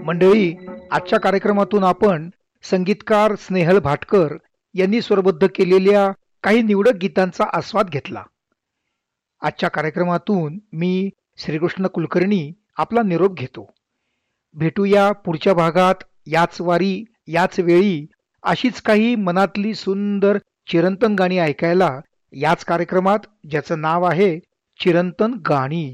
मंडळी, आजच्या कार्यक्रमातून आपण संगीतकार स्नेहल भाटकर यांनी स्वरबद्ध केलेल्या काही निवडक गीतांचा आस्वाद घेतला. आजच्या कार्यक्रमातून मी श्रीकृष्ण कुलकर्णी आपला निरोप घेतो. भेटूया पुढच्या भागात याच वारी याच वेळी अशीच काही मनातली सुंदर चिरंतन गाणी ऐकायला याच कार्यक्रमात, ज्याचं नाव आहे चिरंतन गाणी.